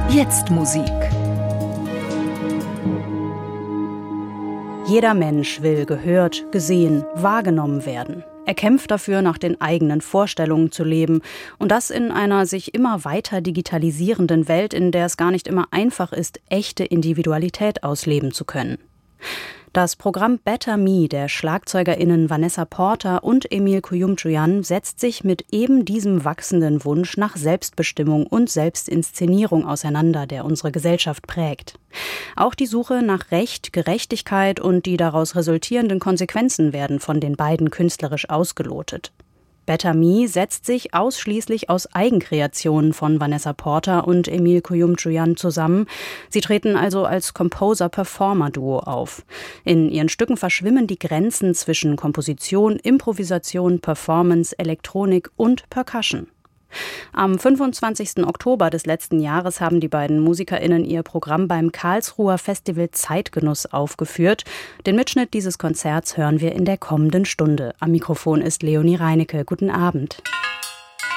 Jetzt Musik. Jeder Mensch will gehört, gesehen, wahrgenommen werden. Er kämpft dafür, nach den eigenen Vorstellungen zu leben. Und das in einer sich immer weiter digitalisierenden Welt, in der es gar nicht immer einfach ist, echte Individualität ausleben zu können. Das Programm Better Me der SchlagzeugerInnen Vanessa Porter und Emil Kuyumcuyan setzt sich mit eben diesem wachsenden Wunsch nach Selbstbestimmung und Selbstinszenierung auseinander, der unsere Gesellschaft prägt. Auch die Suche nach Recht, Gerechtigkeit und die daraus resultierenden Konsequenzen werden von den beiden künstlerisch ausgelotet. Better Me setzt sich ausschließlich aus Eigenkreationen von Vanessa Porter und Emil Kuyumcuyan zusammen. Sie treten also als Composer-Performer-Duo auf. In ihren Stücken verschwimmen die Grenzen zwischen Komposition, Improvisation, Performance, Elektronik und Percussion. Am 25. Oktober des letzten Jahres haben die beiden MusikerInnen ihr Programm beim Karlsruher Festival Zeitgenuss aufgeführt. Den Mitschnitt dieses Konzerts hören wir in der kommenden Stunde. Am Mikrofon ist Leonie Reinecke. Guten Abend.